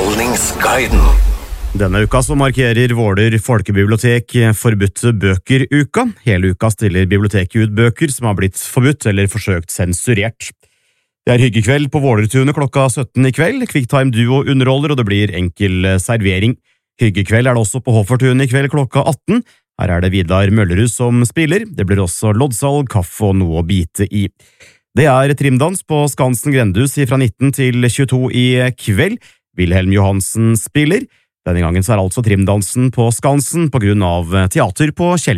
Underholdningsguiden. Denne uka så markerer Våler folkebibliotek forbudte bøker-uka. Hele uka stiller biblioteket ut bøker som har blitt forbudt eller forsøkt sensurert. Det er hyggekveld på Vålertunet klokka 17 i kveld. Quicktime Duo underholder, og det blir enkel servering. Hyggekveld er det også på Hoffartunet i kveld klokka 18. Her er det Vidar Møllerud som spiller. Det blir også loddsalg, kaffe og noe å bite i. Det er trimdans på Skansen Grendhus fra 19 til 22 i kveld. Wilhelm Johansen spiller. Denne gangen så er altså trimdansen på Skansen på grunn av teater på Kjell.